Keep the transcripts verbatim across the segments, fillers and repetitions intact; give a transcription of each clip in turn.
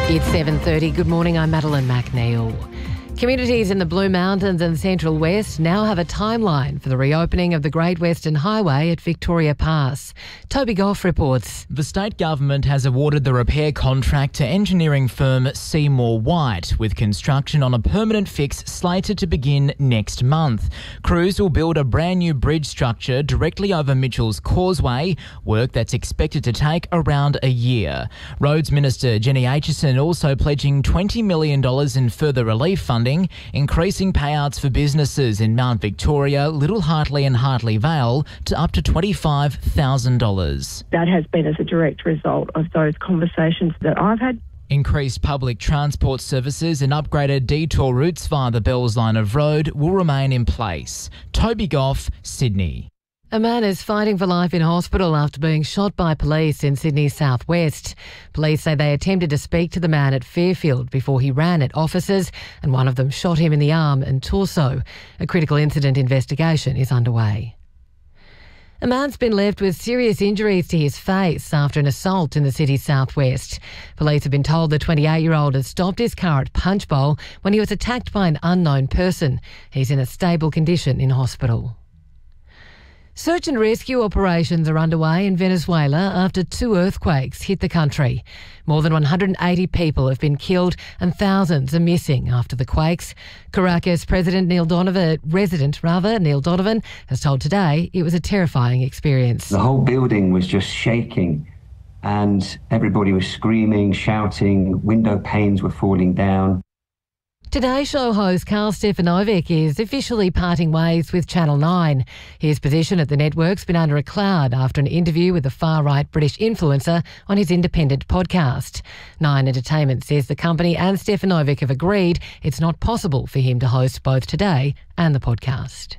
It's seven thirty. Good morning, I'm Madeline McNeil. Communities in the Blue Mountains and Central West now have a timeline for the reopening of the Great Western Highway at Victoria Pass. Toby Goff reports. The state government has awarded the repair contract to engineering firm Seymour White, with construction on a permanent fix slated to begin next month. Crews will build a brand new bridge structure directly over Mitchell's Causeway, work that's expected to take around a year. Roads Minister Jenny Aitchison also pledging twenty million dollars in further relief funding, increasing payouts for businesses in Mount Victoria, Little Hartley and Hartley Vale to up to twenty-five thousand dollars. That has been as a direct result of those conversations that I've had. Increased public transport services and upgraded detour routes via the Bells Line of Road will remain in place. Toby Goff, Sydney. A man is fighting for life in hospital after being shot by police in Sydney's southwest. Police say they attempted to speak to the man at Fairfield before he ran at officers, and one of them shot him in the arm and torso. A critical incident investigation is underway. A man's been left with serious injuries to his face after an assault in the city's southwest. Police have been told the twenty-eight-year-old had stopped his car at Punchbowl when he was attacked by an unknown person. He's in a stable condition in hospital. Search and rescue operations are underway in Venezuela after two earthquakes hit the country. More than one hundred eighty people have been killed and thousands are missing after the quakes. Caracas President Neil Donovan, resident rather, Neil Donovan, has told Today it was a terrifying experience. The whole building was just shaking and everybody was screaming, shouting, window panes were falling down. Today Show host Carl Stefanovic is officially parting ways with Channel nine. His position at the network's been under a cloud after an interview with the far-right British influencer on his independent podcast. Nine Entertainment says the company and Stefanovic have agreed it's not possible for him to host both Today and the podcast.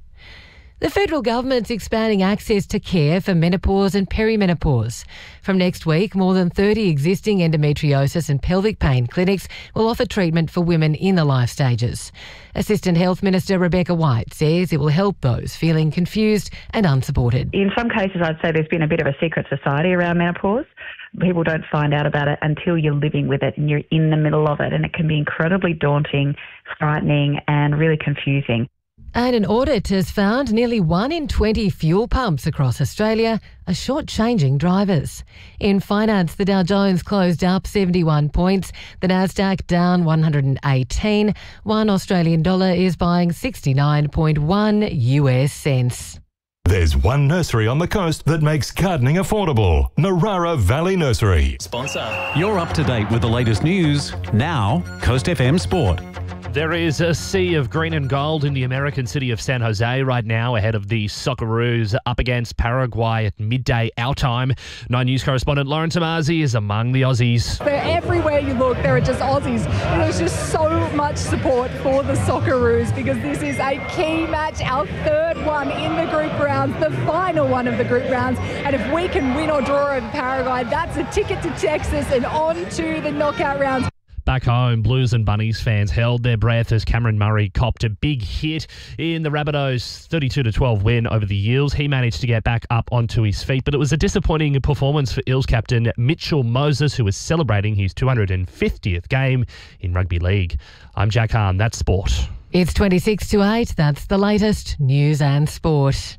The federal government's expanding access to care for menopause and perimenopause. From next week, more than thirty existing endometriosis and pelvic pain clinics will offer treatment for women in the life stages. Assistant Health Minister Rebecca White says it will help those feeling confused and unsupported. In some cases, I'd say there's been a bit of a secret society around menopause. People don't find out about it until you're living with it and you're in the middle of it, and it can be incredibly daunting, frightening and really confusing. And an audit has found nearly one in twenty fuel pumps across Australia are shortchanging drivers. In finance, the Dow Jones closed up seventy-one points, the Nasdaq down one hundred eighteen. One Australian dollar is buying sixty-nine point one U S cents. There's one nursery on the coast that makes gardening affordable. Narara Valley Nursery. Sponsor. You're up to date with the latest news. Now, Coast F M Sport. There is a sea of green and gold in the American city of San Jose right now ahead of the Socceroos up against Paraguay at midday our time. Nine News correspondent Lauren Tomazi is among the Aussies. They're everywhere you look, there are just Aussies. There's just so much support for the Socceroos because this is a key match, our third one in the group rounds, the final one of the group rounds. And if we can win or draw over Paraguay, that's a ticket to Texas and on to the knockout rounds. Back home, Blues and Bunnies fans held their breath as Cameron Murray copped a big hit in the Rabbitohs' thirty-two to twelve win over the Eels. He managed to get back up onto his feet, but it was a disappointing performance for Eels captain Mitchell Moses, who was celebrating his two hundred fiftieth game in rugby league. I'm Jack Hahn, that's sport. It's twenty-six to eight, that's the latest news and sport.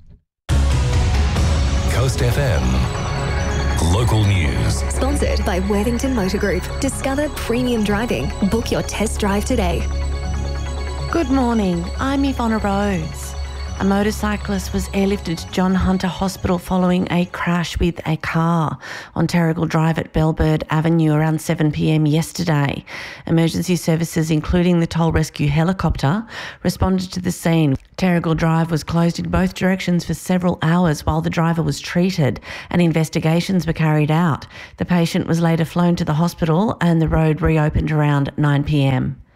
Coast F M. Local news. Sponsored by Worthington Motor Group. Discover premium driving. Book your test drive today. Good morning. I'm Yvonne Rose. A motorcyclist was airlifted to John Hunter Hospital following a crash with a car on Terrigal Drive at Bellbird Avenue around seven p.m. yesterday. Emergency services, including the toll rescue helicopter, responded to the scene. Terrigal Drive was closed in both directions for several hours while the driver was treated and investigations were carried out. The patient was later flown to the hospital and the road reopened around nine p.m.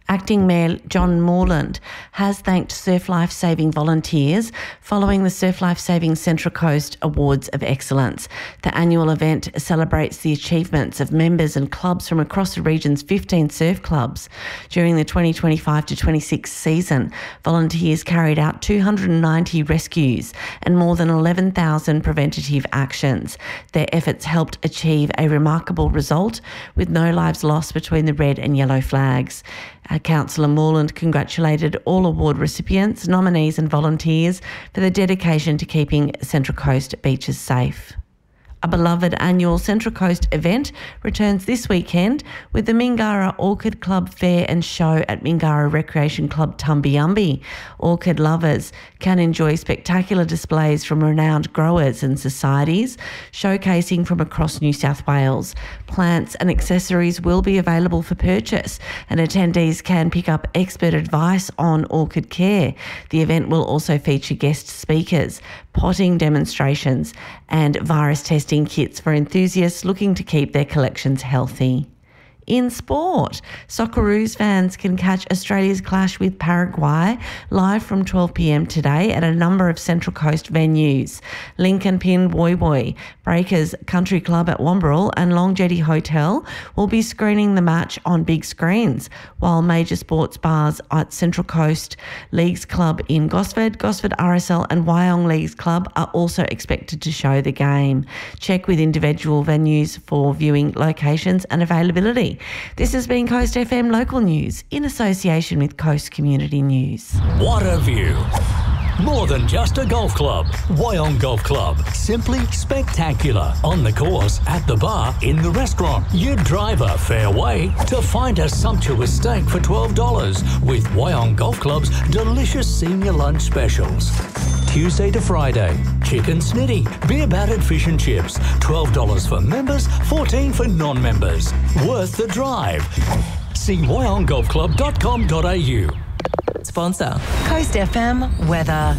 Acting Mayor John Moreland has thanked Surf Life Saving volunteers following the Surf Life Saving Central Coast Awards of Excellence. The annual event celebrates the achievements of members and clubs from across the region's fifteen surf clubs. During the twenty twenty-five to twenty-six season, volunteers carried out two hundred ninety rescues and more than eleven thousand preventative actions. Their efforts helped achieve a remarkable result with no lives lost between the red and yellow flags. Uh, Councillor Moreland congratulated all award recipients, nominees and volunteers for their dedication to keeping Central Coast beaches safe. A beloved annual Central Coast event returns this weekend with the Mingara Orchid Club Fair and Show at Mingara Recreation Club Tumbiumbi. Orchid lovers can enjoy spectacular displays from renowned growers and societies, showcasing from across New South Wales. Plants and accessories will be available for purchase, and attendees can pick up expert advice on orchid care. The event will also feature guest speakers, potting demonstrations and virus testing kits for enthusiasts looking to keep their collections healthy. In sport, Socceroos fans can catch Australia's clash with Paraguay live from twelve p m today at a number of Central Coast venues. Lincoln Pin Woy Woy, Breakers Country Club at Wamberal and Long Jetty Hotel will be screening the match on big screens, while major sports bars at Central Coast Leagues Club in Gosford, Gosford R S L and Wyong Leagues Club are also expected to show the game. Check with individual venues for viewing locations and availability. This has been Coast F M Local News in association with Coast Community News. What a view. More than just a golf club. Wyong Golf Club. Simply spectacular. On the course, at the bar, in the restaurant. You drive a fair way to find a sumptuous steak for twelve dollars with Wyong Golf Club's delicious senior lunch specials. Tuesday to Friday. Chicken snitty, beer battered fish and chips. twelve dollars for members, fourteen dollars for non-members. Worth the drive. See wyong golf club dot com dot a u. Sponsor Coast F M weather.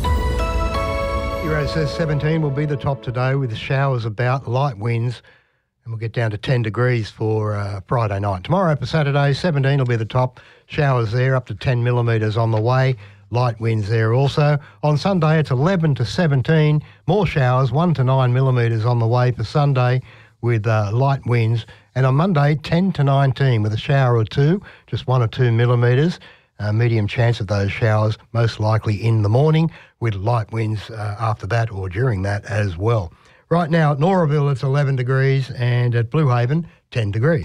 Euro says seventeen will be the top today with showers about, light winds, and we'll get down to ten degrees for uh, Friday night. Tomorrow for Saturday, seventeen will be the top. Showers there up to ten millimetres on the way. Light winds there also. On Sunday it's eleven to seventeen. More showers, one to nine millimetres on the way for Sunday with uh, light winds. And on Monday ten to nineteen with a shower or two, just one or two millimetres. Uh, medium chance of those showers, most likely in the morning, with light winds uh, after that or during that as well. Right now at Noraville it's eleven degrees and at Blue Haven ten degrees.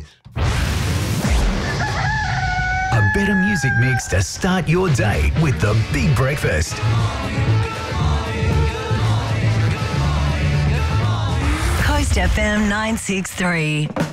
A better music mix to start your day with The Big Breakfast. Coast F M nine six three.